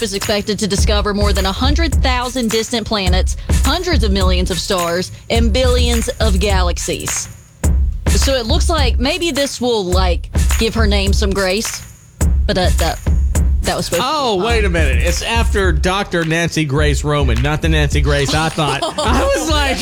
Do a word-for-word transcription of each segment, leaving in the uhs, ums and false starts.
is expected to discover more than one hundred thousand distant planets, hundreds of millions of stars, and billions of galaxies. So it looks like maybe this will, like, give her name some grace. But that that, that was supposed oh, to be. Oh, wait a minute. It's after Doctor Nancy Grace Roman, not the Nancy Grace I thought. I was like...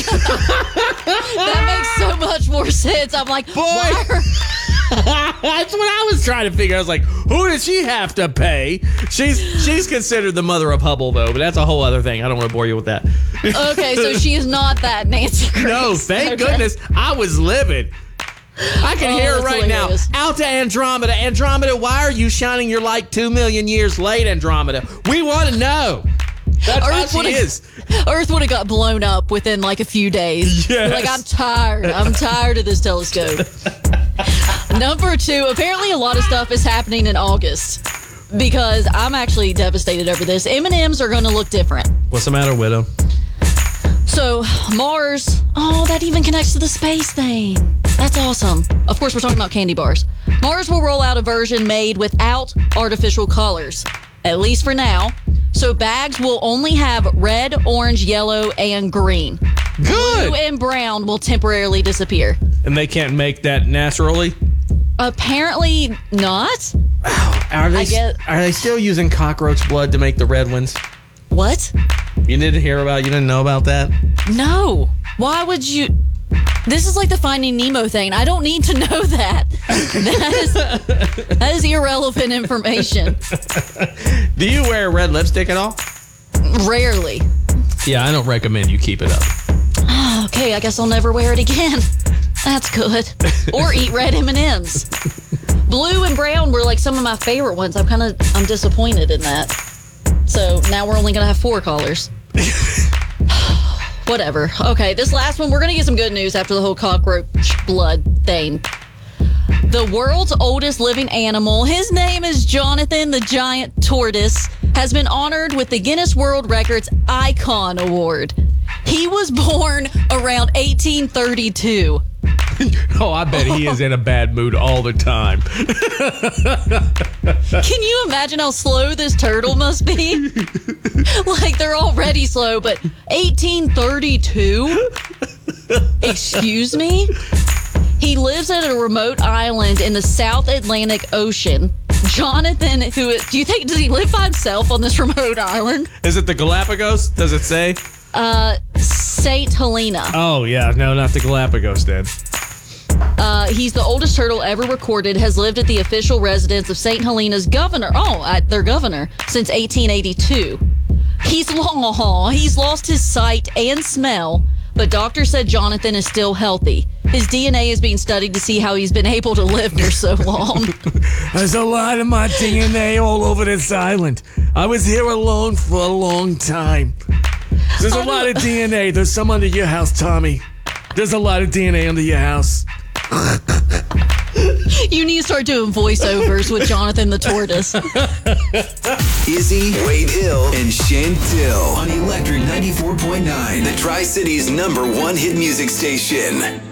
That makes so much more sense. I'm like, boy. why are... That's what I was trying to figure. I was like, who did she have to pay? She's she's considered the mother of Hubble, though, but that's a whole other thing. I don't want to bore you with that. Okay, so she is not that Nancy Grace. No, thank Okay. goodness. I was livid. I can Oh, hear it that's right hilarious. now. Out to Andromeda. Andromeda, why are you shining your light two million years late, Andromeda? We want to know. That's how Earth she would've- is. Earth would have got blown up within like a few days. Yes. Like, I'm tired. I'm tired of this telescope. Number two, apparently a lot of stuff is happening in August because I'm actually devastated over this. M and M's are going to look different. What's the matter with them? So Mars, oh, that even connects to the space thing. That's awesome. Of course, we're talking about candy bars. Mars will roll out a version made without artificial colors, at least for now. So bags will only have red, orange, yellow, and green. Good. Blue and brown will temporarily disappear. And they can't make that naturally? Apparently not. Are they, I get- are they still using cockroach blood to make the red ones? What? You didn't hear about, you didn't know about that? No. Why would you? This is like the Finding Nemo thing. I don't need to know that. That is, that is irrelevant information. Do you wear red lipstick at all? Rarely. Yeah, I don't recommend you keep it up. Okay, I guess I'll never wear it again. That's good. Or eat red M and M's. Blue and brown were like some of my favorite ones. I'm kind of I'm disappointed in that. So now we're only gonna have four colors. Whatever. Okay, this last one, we're gonna get some good news after the whole cockroach blood thing. The world's oldest living animal, his name is Jonathan the Giant Tortoise, has been honored with the Guinness World Records Icon Award. He was born around eighteen thirty-two. Oh, I bet he is in a bad mood all the time. Can you imagine how slow this turtle must be? Like, they're already slow, but eighteen thirty-two? Excuse me? He lives at a remote island in the South Atlantic Ocean. Jonathan, who do you think, does he live by himself on this remote island? Is it the Galapagos? Does it say? Uh, Saint Helena. Oh, yeah. No, not the Galapagos then. Uh, he's the oldest turtle ever recorded, has lived at the official residence of Saint Helena's governor, oh, at their governor, since eighteen eighty-two. He's long, he's lost his sight and smell, but doctors said Jonathan is still healthy. His D N A is being studied to see how he's been able to live for so long. There's a lot of my D N A all over this island. I was here alone for a long time. There's a lot of D N A. There's some under your house, Tommy. There's a lot of D N A under your house. You need to start doing voiceovers with Jonathan the Tortoise. Izzy, Wade Hill, and Chantil on Electric ninety-four point nine, the Tri-City's number one hit music station.